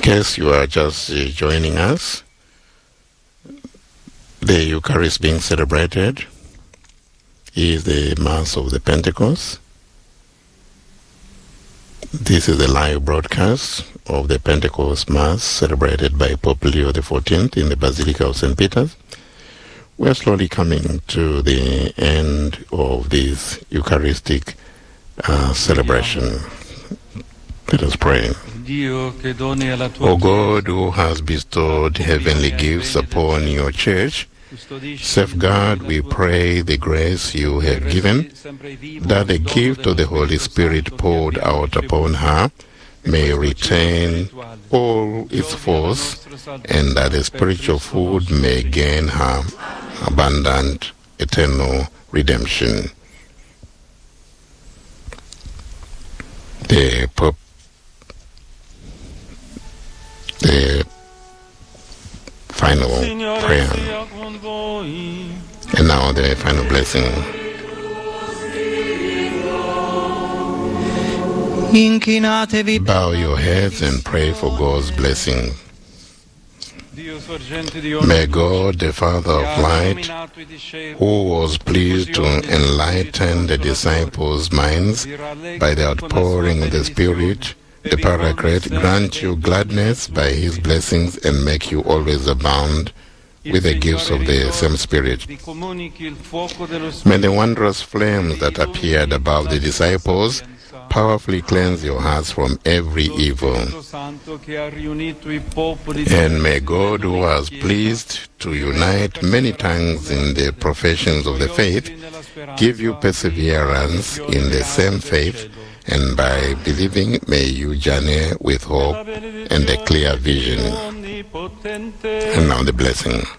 case you are just joining us, the Eucharist being celebrated is the Mass of the Pentecost. This is the live broadcast of the Pentecost Mass celebrated by Pope Leo XIV in the Basilica of St. Peter's. We are slowly coming to the end of this Eucharistic celebration. Let us pray. O God, who has bestowed heavenly gifts upon your church, safeguard, we pray, the grace you have given, that the gift of the Holy Spirit poured out upon her may retain all its force, and that the spiritual food may gain her abundant eternal redemption. The final prayer. And now the final blessing. Bow your heads and pray for God's blessing. May God, the Father of light, who was pleased to enlighten the disciples' minds by the outpouring of the Spirit, the Paraclete, grant you gladness by his blessings and make you always abound with the gifts of the same Spirit. May the wondrous flames that appeared above the disciples powerfully cleanse your hearts from every evil. And may God, who was pleased to unite many tongues in the professions of the faith, give you perseverance in the same faith, and by believing may you journey with hope and a clear vision. And now the blessing.